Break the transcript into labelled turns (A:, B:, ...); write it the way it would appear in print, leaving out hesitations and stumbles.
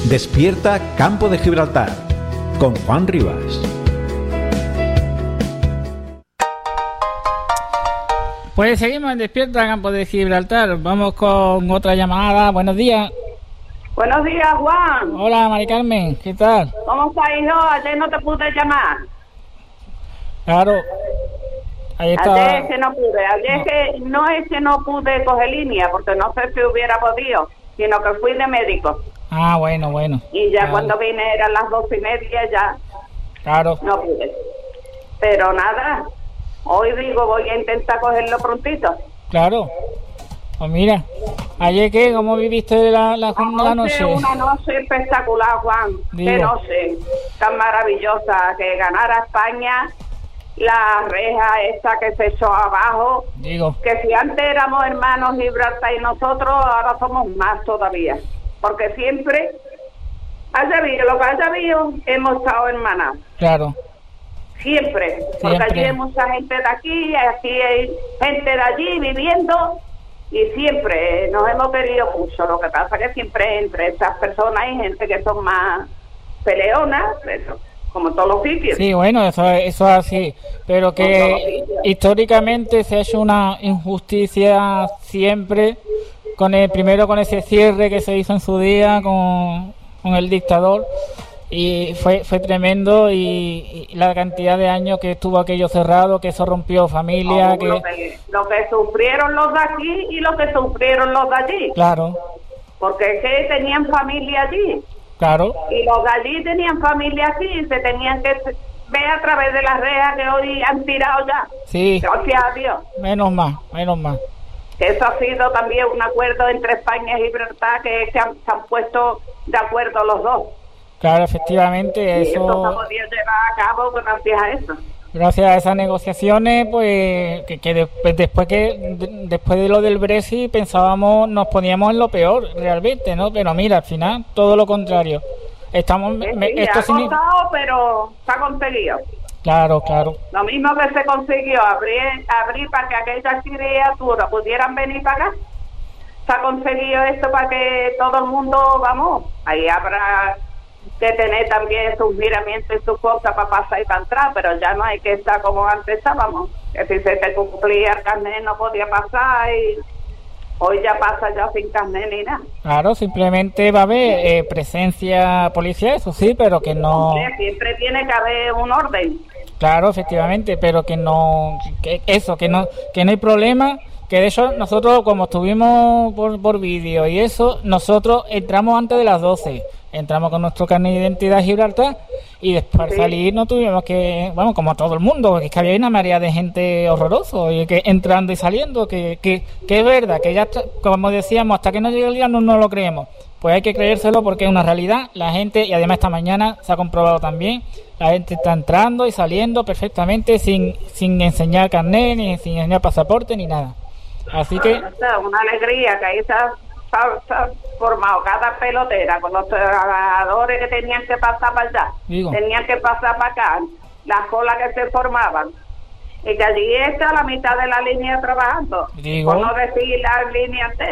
A: Despierta Campo de Gibraltar con Juan Rivas.
B: Pues seguimos en Despierta Campo de Gibraltar. Vamos con otra llamada. Buenos días.
C: Buenos días, Juan.
B: Hola, Mari Carmen. ¿Qué tal?
C: ¿Cómo estás, hijo? Ayer no te pude llamar.
B: Claro. Ahí está.
C: Ayer es que no pude. Es que no pude coger línea, porque no sé si hubiera podido, sino que fui de médico.
B: Ah, bueno.
C: Y ya
B: Claro.
C: cuando vine eran las 12:30, ya
B: Claro.
C: no pude. Pero nada, hoy digo, voy a intentar cogerlo prontito.
B: Claro. Pues mira, ayer qué, ¿cómo viviste la noche?
C: Una noche espectacular, Juan.
B: Digo.
C: Qué noche tan maravillosa, que ganara España, la reja esa que se echó abajo.
B: Digo,
C: Que si antes éramos hermanos Gibraltar y nosotros, ahora somos más todavía. Porque siempre, haya habido lo que haya habido, hemos estado hermanados.
B: claro.
C: Siempre. Porque
B: Siempre.
C: allí hay mucha gente de aquí, aquí hay gente de allí viviendo, y siempre nos hemos querido mucho. Lo que pasa es que siempre entre esas personas hay gente que son más peleonas, pero como en todos los sitios.
B: Sí, bueno, eso es así. Pero que históricamente se ha hecho una injusticia siempre, primero con ese cierre que se hizo en su día con el dictador. Y fue tremendo, y la cantidad de años que estuvo aquello cerrado, que eso rompió familia,
C: Lo que sufrieron los de aquí y lo que sufrieron los de allí.
B: Claro,
C: Porque es que tenían familia allí.
B: claro,
C: Y los de allí tenían familia aquí y se tenían que ver a través de las rejas que hoy han tirado ya.
B: sí,
C: Gracias a Dios.
B: menos mal.
C: Que eso ha sido también un acuerdo entre España y Gibraltar, que se han puesto de acuerdo los dos.
B: Claro, efectivamente,
C: Y eso se ha
B: eso,
C: podido llevar a cabo gracias a eso.
B: gracias a esas negociaciones, pues, después de lo del Brexit pensábamos, nos poníamos en lo peor, realmente, ¿no? Pero mira, al final, todo lo contrario. Estamos,
C: Sí, ha costado, pero se ha conseguido.
B: Claro.
C: Lo mismo que se consiguió abrir para que aquellas criaturas pudieran venir para acá. Se ha conseguido esto para que todo el mundo, vamos, ahí habrá que tener también sus miramientos y sus cosas para pasar y para entrar, pero ya no hay que estar como antes estábamos, que si se te cumplía el carnet no podía pasar, y hoy ya pasa ya sin carnet ni nada.
B: Claro, simplemente va a haber presencia policial, eso sí, pero que no...
C: Hombre, siempre tiene que haber un orden.
B: Claro, efectivamente, pero que no hay problema, que de hecho nosotros, como estuvimos por vídeo y eso, nosotros entramos antes de las 12, entramos con nuestro carnet de identidad a Gibraltar, y después al salir no tuvimos que, vamos, como todo el mundo, porque es que había una marea de gente horroroso, y que entrando y saliendo, que es verdad, que ya, como decíamos, hasta que no llegue el día no lo creemos. Pues hay que creérselo porque es una realidad. La gente, y además esta mañana se ha comprobado también, la gente está entrando y saliendo perfectamente sin enseñar carnet, ni sin enseñar pasaporte, ni nada. Así que...
C: Una alegría que ahí se ha formado cada pelotera con los trabajadores que tenían que pasar para allá, tenían que pasar para acá, las colas que se formaban, y que allí está la mitad de la línea trabajando, por no decir la línea entera.